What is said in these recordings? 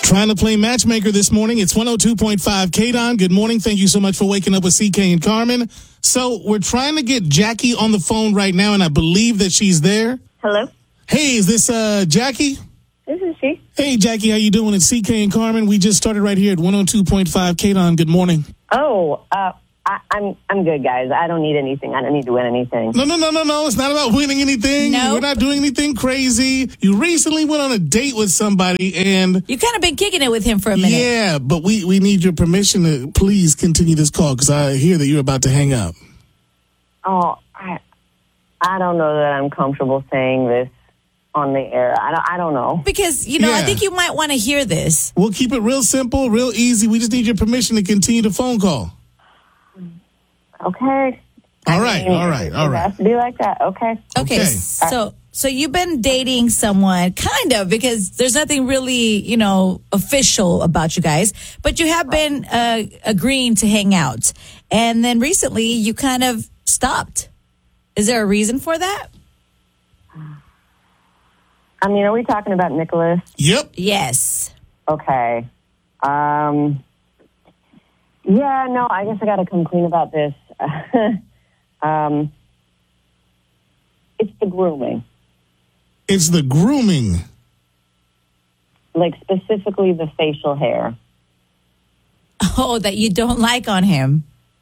Trying to play matchmaker this morning. It's 102.5 KDON. Good morning. Thank you so much for waking up with CK and Carmen. So we're trying to get Jackie on the phone right now, and I believe that she's there. Hello? Hey, is this Jackie? This is she. Hey, Jackie, how you doing? It's CK and Carmen. We just started right here at 102.5 KDON. Good morning. Oh, I'm good, guys. I don't need anything. I don't need to win anything. No. It's not about winning anything. No. We're not doing anything crazy. You recently went on a date with somebody, and You kind of been kicking it with him for a minute. yeah, but we need your permission to please continue this call because I hear that you're about to hang up. Oh, I don't know that I'm comfortable saying this on the air. I don't know. Because, you know, I Yeah. think you might want to hear this. We'll keep it real simple, real easy. We just need your permission to continue the phone call. Okay. All right. It has to be like that. Okay. Okay, Okay. so you've been dating someone, kind of, because there's nothing really, you know, official about you guys, but you have been agreeing to hang out. And then recently you kind of stopped. Is there a reason for that? I mean, are we talking about Nicholas? Yep. Yes. Okay. Yeah, no, I guess I got to come clean about this. It's the grooming. It's the grooming. Like, specifically the facial hair. Oh, that you don't like on him.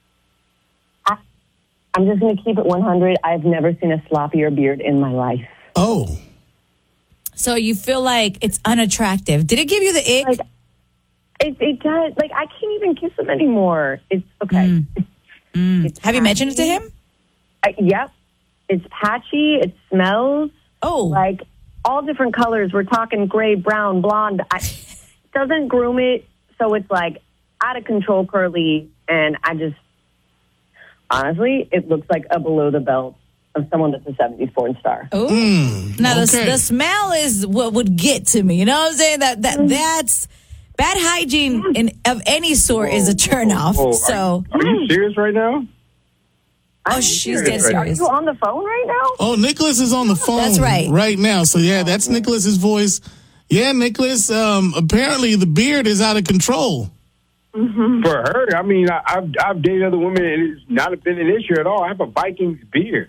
I'm just going to keep it 100. I've never seen a sloppier beard in my life. Oh. So you feel like it's unattractive. Did it give you the ick? Like, it does. Like, I can't even kiss him anymore. It's okay. It's Have you mentioned it to him? Yep. It's patchy. It smells Oh. like all different colors. We're talking gray, brown, blonde. Doesn't groom it, so it's like out of control curly. And I just, honestly, it looks like a below the belt of someone that's a 70s porn star. Oh. Now, the smell is what would get to me. You know what I'm saying? That's bad hygiene of any sort is a turnoff. So, Are you serious right now? oh, she's dead Are serious. you on the phone right now? Oh, Nicholas is on the phone That's right. right now. So, yeah, that's Nicholas's voice. Yeah, Nicholas, apparently the beard is out of control. For her, I mean, I've dated other women and it's not been an issue at all. I have a Vikings beard.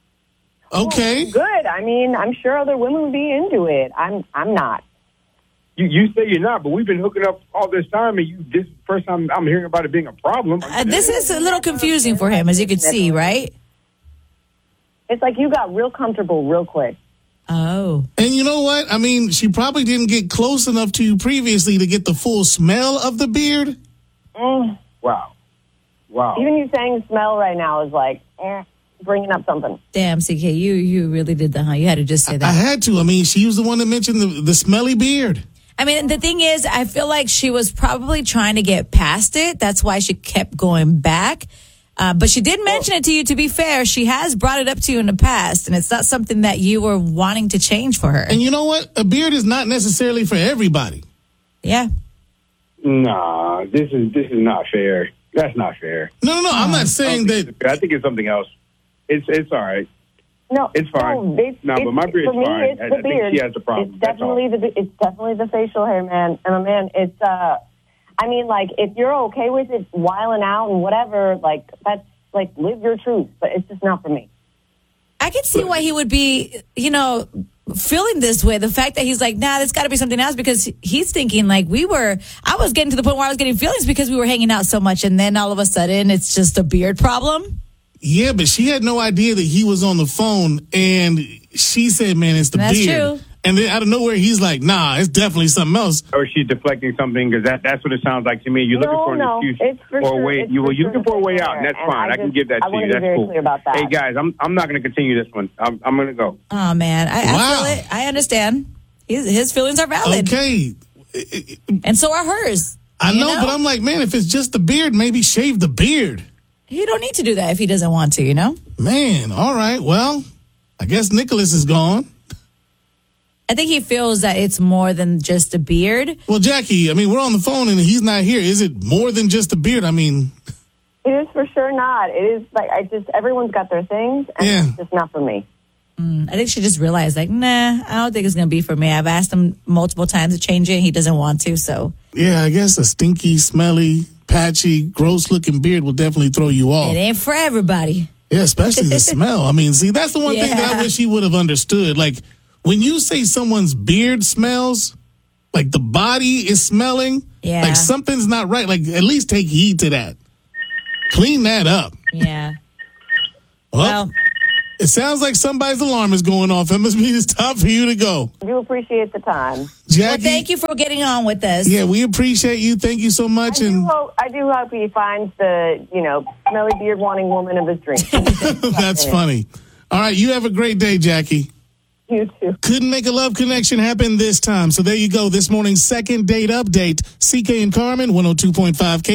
Okay. Good. I mean, I'm sure other women would be into it. I'm not. You say you're not, but we've been hooking up all this time, and this is the first time I'm hearing about it being a problem. This is a little confusing for him, as you can see, right? It's like you got real comfortable real quick. Oh. And you know what? I mean, she probably didn't get close enough to you previously to get the full smell of the beard. Wow. Even you saying smell right now is like, bringing up something. Damn, CK, you really did that, huh? You had to just say that. I had to. I mean, she was the one that mentioned the smelly beard. I mean, the thing is, I feel like she was probably trying to get past it. That's why she kept going back. But she did mention it to you, to be fair. She has brought it up to you in the past, and it's not something that you were wanting to change for her. And you know what? A beard is not necessarily for everybody. Yeah. Nah, this is not fair. That's not fair. No. I'm not saying that. I think it's something else. It's all right. No, It's fine. But my beard's for me, fine. It's the I think beard. she has the problem. It's definitely the facial hair, man. And man, it's I mean, like, if you're okay with it wiling out and whatever, like, that's like, live your truth. But it's just not for me. I can see why he would be, you know, feeling this way. The fact that he's like, nah, there's got to be something else, because he's thinking like I was getting to the point where I was getting feelings because we were hanging out so much, and then all of a sudden it's just a beard problem. Yeah, but she had no idea that he was on the phone, and she said, man, it's the That's beard. true. And then out of nowhere, he's like, nah, it's definitely something else. Or she's deflecting something, because that's what it sounds like to me. You're looking for an excuse it's for or a sure. way. It's You're for sure looking for a way the out, and that's hair. And fine. I can give that I to want you. to be That's very cool. clear about that. Hey guys, I'm not going to continue this one. I'm going to go. Oh man, I Wow. feel it. I understand. His feelings are valid, Okay. and so are hers. I You know, but I'm like, man, if it's just the beard, maybe shave the beard. You don't need to do that if he doesn't want to, you know? Man, all right. Well, I guess Nicholas is gone. I think he feels that it's more than just a beard. Well, Jackie, I mean, we're on the phone and he's not here. Is it more than just a beard? I mean, It is for sure not. It is like, everyone's got their things, and Yeah. it's just not for me. I think she just realized, like, nah, I don't think it's going to be for me. I've asked him multiple times to change it. He doesn't want to, so. Yeah, I guess a stinky, smelly, patchy, gross-looking beard will definitely throw you off. It ain't for everybody. Yeah, especially the smell. I mean, see, that's the one thing that I wish he would have understood. Like, when you say someone's beard smells, like the body is smelling, like something's not right. Like, at least take heed to that. Clean that up. Yeah. Well, it sounds like somebody's alarm is going off. It must mean it's time for you to go. I do appreciate the time. Jackie, Well, thank you for getting on with us. Yeah, we appreciate you. Thank you so much. I do hope he finds the, smelly beard wanting woman of his dreams. That's funny. All right, you have a great day, Jackie. You too. Couldn't make a love connection happen this time. So there you go. This morning's second date update. CK and Carmen, 102.5 K.